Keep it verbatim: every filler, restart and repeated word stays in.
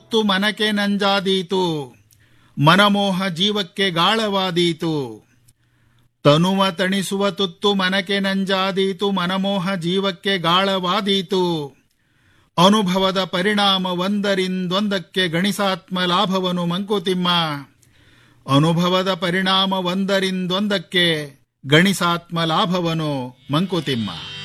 ತುತ್ತು ಮನಕ್ಕೆ ನಂಜಾದೀತು, ಮನಮೋಹ ಜೀವಕ್ಕೆ ಗಾಳವಾದೀತು. ತನುವ ತಣಿಸುವ ತುತ್ತು ಮನಕ್ಕೆ ನಂಜಾದೀತು, ಮನಮೋಹ ಜೀವಕ್ಕೆ ಗಾಳವಾದೀತು. ಅನುಭವದ ಪರಿಣಾಮ ಒಂದರಿಂದೊಂದಕ್ಕೆ ಗಣಿಸಾತ್ಮ ಲಾಭವನು ಮಂಕುತಿಮ್ಮ. ಅನುಭವದ ಪರಿಣಾಮ ಒಂದರಿಂದೊಂದಕ್ಕೆ ಗಣಿಸಾತ್ಮ ಲಾಭವನು ಮಂಕುತಿಮ್ಮ.